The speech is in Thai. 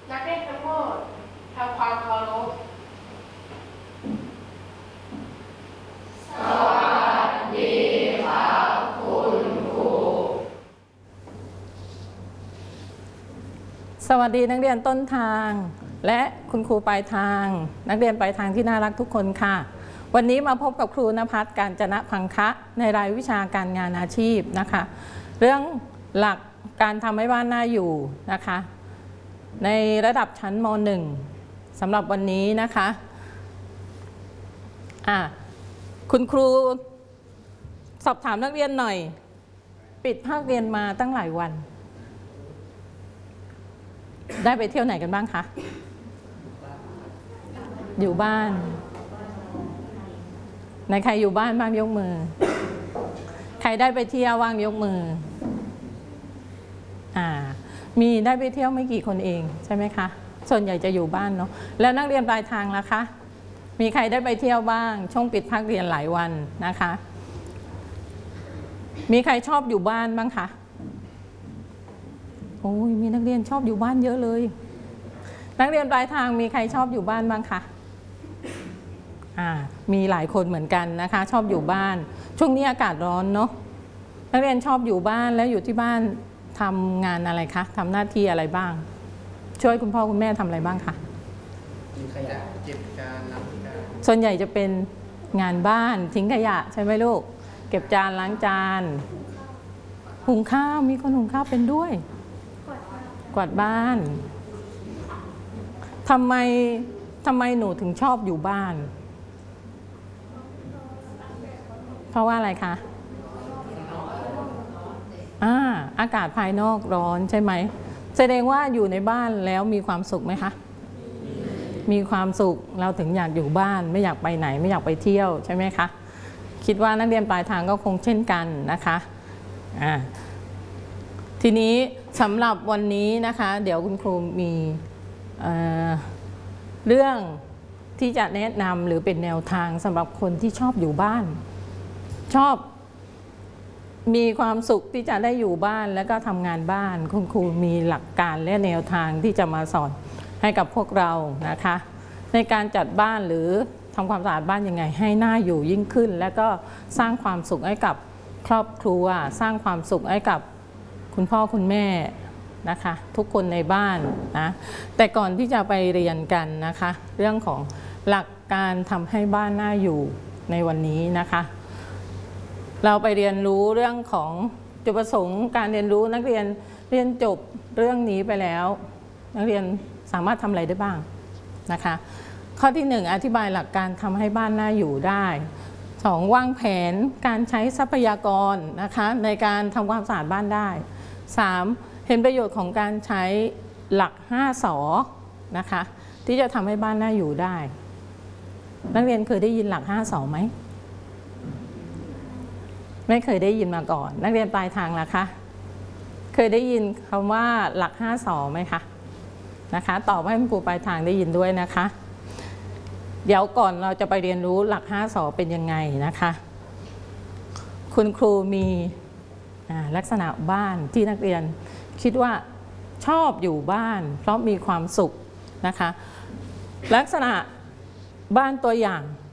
นักเรียนทั้งหมดทำความเคารพสวัสดีครับคุณครูสวัสดีนักเรียนต้นทางและคุณครูปลายทางนักเรียนปลายทางที่น่ารักทุกคนค่ะวันนี้มาพบกับครูณภัส กาญจนพังคะในรายวิชาการงานอาชีพนะคะเรื่องหลักการทำให้บ้านน่าอยู่นะคะในระดับชั้นม .1 สำหรับวันนี้นะคะคุณครูสอบถามนักเรียนหน่อยปิดภาคเรียนมาตั้งหลายวันได้ไปเที่ยวไหนกันบ้างคะอยู่บ้านไหนใครอยู่บ้านบ้างยกมือใครได้ไปเที่ยวว่างยกมือมีได้ไปเที่ยวไม่กี่คนเองใช่ไหมคะส่วนใหญ่จะอยู่บ้านเนาะแล้วนักเรียนปลายทางล่ะคะมีใครได้ไปเที่ยวบ้างช่วงปิดภาคเรียนหลายวันนะคะมีใครชอบอยู่บ้านบ้างคะโอ้ยมีนักเรียนชอบอยู่บ้านเยอะเลยนักเรียนปลายทางมีใครชอบอยู่บ้านบ้างคะมีหลายคนเหมือนกันนะคะชอบอยู่บ้านช่วงนี้อากาศร้อนเนาะนักเรียนชอบอยู่บ้านแล้วอยู่ที่บ้านทำงานอะไรคะทำหน้าที่อะไรบ้างช่วยคุณพ่อคุณแม่ทำอะไรบ้างคะทิ้งขยะเก็บจานล้างจานส่วนใหญ่จะเป็นงานบ้านทิ้งขยะใช่ไหมลูกเก็บจานล้างจานหุงข้าวมีคนหุงข้าวเป็นด้วยกวาดบ้านทำไมหนูถึงชอบอยู่บ้านเพราะว่าอะไรคะอากาศภายนอกร้อนใช่ไหมแสดงว่าอยู่ในบ้านแล้วมีความสุขไหมคะมีความสุขเราถึงอยากอยู่บ้านไม่อยากไปไหนไม่อยากไปเที่ยวใช่ไหมคะคิดว่านักเรียนปลายทางก็คงเช่นกันนะคะทีนี้สำหรับวันนี้นะคะเดี๋ยวคุณครูมีเรื่องที่จะแนะนำหรือเป็นแนวทางสำหรับคนที่ชอบอยู่บ้านชอบมีความสุขที่จะได้อยู่บ้านแล้วก็ทำงานบ้านคุณครูมีหลักการและแนวทางที่จะมาสอนให้กับพวกเรานะคะในการจัดบ้านหรือทำความสะอาดบ้านยังไงให้น่าอยู่ยิ่งขึ้นแล้วก็สร้างความสุขให้กับครอบครัวสร้างความสุขให้กับคุณพ่อคุณแม่นะคะทุกคนในบ้านนะแต่ก่อนที่จะไปเรียนกันนะคะเรื่องของหลักการทำให้บ้านน่าอยู่ในวันนี้นะคะเราไปเรียนรู้เรื่องของจุดประสงค์การเรียนรู้นักเรียนเรียนจบเรื่องนี้ไปแล้วนักเรียนสามารถทำอะไรได้บ้างนะคะข้อที่1อธิบายหลักการทำให้บ้านน่าอยู่ได้2วางแผนการใช้ทรัพยากรนะคะในการทำความสะอาดบ้านได้3เห็นประโยชน์ของการใช้หลัก5สนะคะที่จะทำให้บ้านน่าอยู่ได้นักเรียนเคยได้ยินหลัก5สไหมไม่เคยได้ยินมาก่อนนักเรียนปลายทางล่ะคะเคยได้ยินคำว่าหลัก5สไหมคะนะคะตอบให้คุณครูปลายทางได้ยินด้วยนะคะเดี๋ยวก่อนเราจะไปเรียนรู้หลัก5สเป็นยังไงนะคะคุณครูมีลักษณะบ้านที่นักเรียนคิดว่าชอบอยู่บ้านเพราะมีความสุขนะคะลักษณะบ้านตัวอย่าง